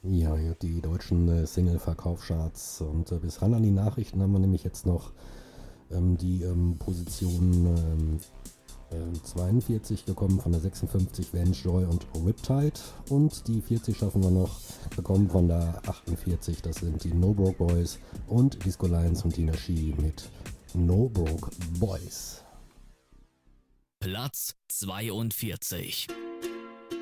Ja, ja, die deutschen Single-Verkaufscharts. Und bis ran an die Nachrichten haben wir nämlich jetzt noch die Position 42 gekommen von der 56 Vance Joy und Riptide. Und die 40 schaffen wir noch, bekommen von der 48. Das sind die No Broke Boys und Disco Lions und Tina Shi mit No Broke Boys. Platz 42.